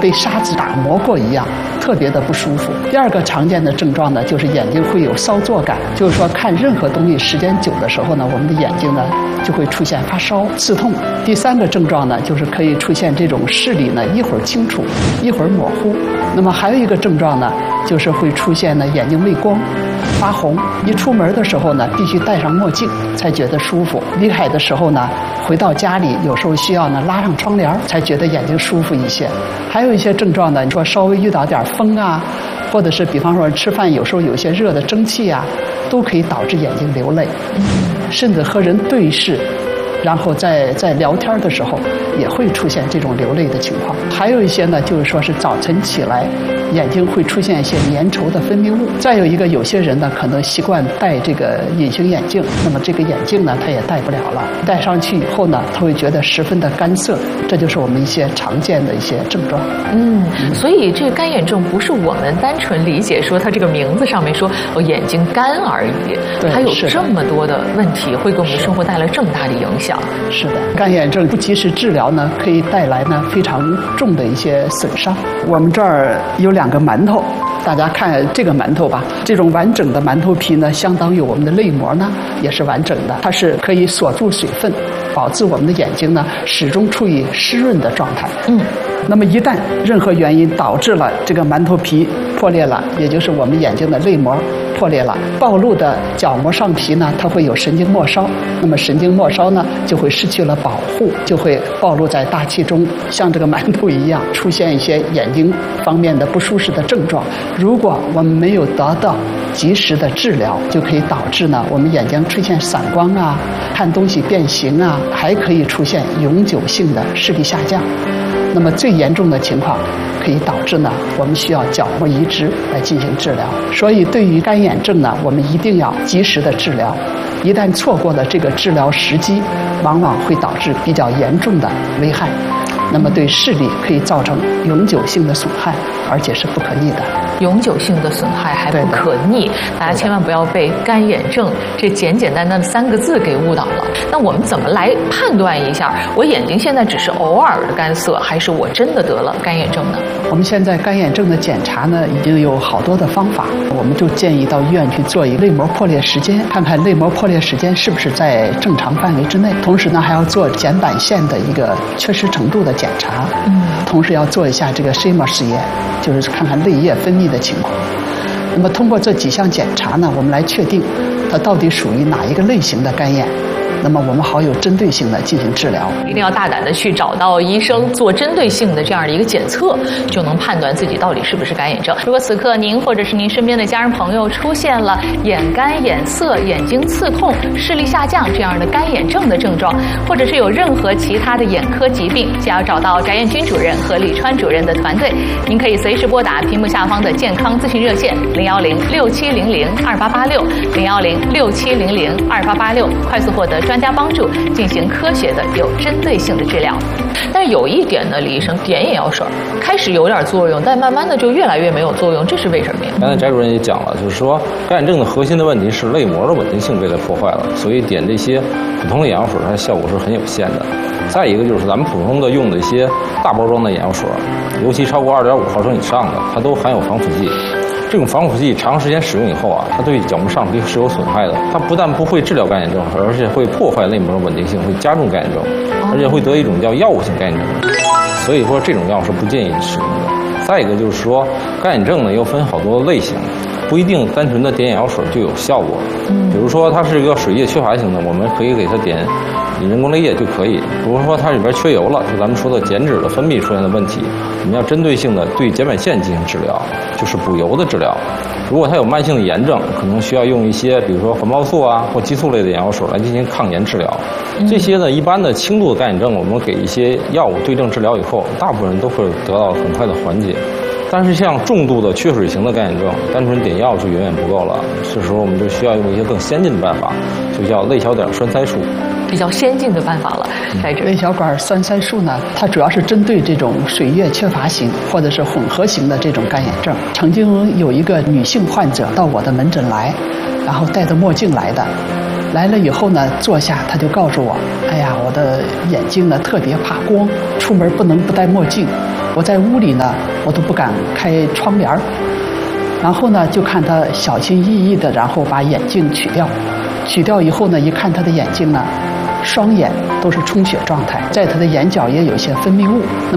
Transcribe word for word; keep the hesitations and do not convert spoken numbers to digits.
被沙子打磨过一样，特别的不舒服。第二个常见的症状呢，就是眼睛会有搔作感，就是说看任何东西时间久的时候呢，我们的眼睛呢就会出现发烧、刺痛。第三个症状呢，就是可以出现这种视力呢一会儿清楚，一会儿模糊。那么还有一个症状呢，就是会出现呢眼睛畏光、发红。一出门的时候呢，必须戴上墨镜才觉得舒服。离开的时候呢，回到家里有时候需要呢拉上窗帘才觉得眼睛舒服一些。还有一些症状呢，你说稍微遇到点风啊，或者是比方说吃饭有时候有些热的蒸汽啊，都可以导致眼睛流泪。甚至和人对视，然后在在聊天的时候也会出现这种流泪的情况。还有一些呢，就是说是早晨起来眼睛会出现一些粘稠的分泌物。再有一个，有些人呢可能习惯戴这个隐形眼镜，那么这个眼镜呢他也戴不了了，戴上去以后呢他会觉得十分的干涩，这就是我们一些常见的一些症状。 嗯，所以这个干眼症不是我们单纯理解说它这个名字上面说我眼睛干而已，它有这么多的问题会给我们生活带来这么大的影响。 是的，干眼症不及时治疗呢，可以带来呢非常重的一些损伤。我们这儿有两个馒头，大家看这个馒头吧，这种完整的馒头皮呢，相当于我们的泪膜呢也是完整的，它是可以锁住水分，保持我们的眼睛呢始终处于湿润的状态。嗯，那么一旦任何原因导致了这个馒头皮破裂了，也就是我们眼睛的泪膜破裂了，暴露的角膜上皮呢，它会有神经末梢，那么神经末梢呢就会失去了保护，就会暴露在大气中，像这个馒头一样出现一些眼睛方面的不舒适的症状。如果我们没有得到及时的治疗，就可以导致呢我们眼睛出现散光啊，看东西变形啊，还可以出现永久性的视力下降。那么最严重的情况可以导致呢我们需要角膜移植来进行治疗。所以对于干眼症呢，我们一定要及时的治疗，一旦错过了这个治疗时机，往往会导致比较严重的危害，那么对视力可以造成永久性的损害，而且是不可逆的。 永久性的损害还不可逆，大家千万不要被干眼症这简简单单的三个字给误导了。那我们怎么来判断一下，我眼睛现在只是偶尔的干涩，还是我真的得了干眼症呢？ 我们现在干眼症的检查呢，已经有好多的方法，我们就建议到医院去做一个泪膜破裂时间，看看泪膜破裂时间是不是在正常范围之内。同时呢，还要做睑板腺的一个缺失程度的检查，嗯，同时要做一下这个 S H I M A 试验，就是看看泪液分泌的情况。那么通过这几项检查呢，我们来确定它到底属于哪一个类型的干眼，那么我们好有针对性的进行治疗。 一定要大胆的去找到医生做针对性的这样的一个检测，就能判断自己到底是不是干眼症。如果此刻您或者是您身边的家人朋友出现了眼干、眼涩、眼睛刺痛、视力下降这样的干眼症的症状，或者是有任何其他的眼科疾病，想要找到翟彦军主任和李川主任的团队，您可以随时拨打屏幕下方的健康咨询热线零幺零六七零零二八八六零幺零六七零零二八八六，快速获得专家帮助，进行科学的有针对性的治疗。但是有一点呢，李医生，点眼药水开始有点作用，但慢慢的就越来越没有作用，这是为什么呀？ 刚才翟主任也讲了，就是说干眼症的核心的问题是泪膜的稳定性被它破坏了，所以点这些普通的眼药水它的效果是很有限的。再一个就是咱们普通的用的一些大包装的眼药水，尤其超过二点五毫升以上的，它都含有防腐剂。这种防腐剂长时间使用以后啊，它对角膜上皮是有损害的。它不但不会治疗干眼症，而且会破坏泪膜的稳定性，会加重干眼症，而且会得一种叫药物性干眼症。所以说这种药是不建议使用的。再一个就是说，干眼症呢又分好多类型，不一定单纯的点眼药水就有效果。比如说它是一个水液缺乏型的，我们可以给它点人工泪液就可以。比如说它里边缺油了，就咱们说的减脂的分泌出现的问题，我们要针对性的对睑板腺进行治疗，就是补油的治疗。如果它有慢性的炎症，可能需要用一些比如说环孢素啊或激素类的眼药水来进行抗炎治疗。这些呢，一般的轻度的干眼症，我们给一些药物对症治疗以后，大部分人都会得到很快的缓解。但是像重度的缺水型的干眼症，单纯点药就远远不够了。这时候我们就需要用一些更先进的办法，就叫泪小管栓塞术。 比较先进的办法了，在这泪小管栓塞术呢，它主要是针对这种水液缺乏型或者是混合型的这种干眼症。曾经有一个女性患者到我的门诊来，然后戴着墨镜来的。来了以后呢，坐下他就告诉我，哎呀，我的眼睛呢特别怕光，出门不能不戴墨镜。 我在屋里呢，我都不敢开窗帘儿。然后呢，就看他小心翼翼的，然后把眼镜取掉。取掉以后呢，一看他的眼睛呢，双眼都是充血状态，在他的眼角也有些分泌物。